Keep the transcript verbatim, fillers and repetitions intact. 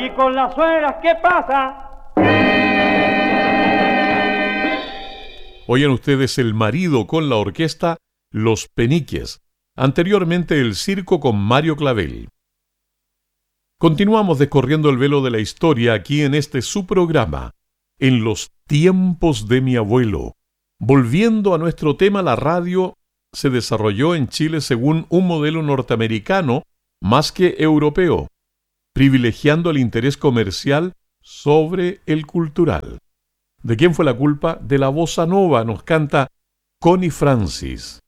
¿Y con las suegras qué pasa? Oyen ustedes El marido con la orquesta Los Peniques, anteriormente El circo con Mario Clavel. Continuamos descorriendo el velo de la historia aquí en este su programa, En los tiempos de mi abuelo. Volviendo a nuestro tema, la radio se desarrolló en Chile según un modelo norteamericano más que europeo, privilegiando el interés comercial sobre el cultural. ¿De quién fue la culpa? De la bossa nova, nos canta Connie Francis.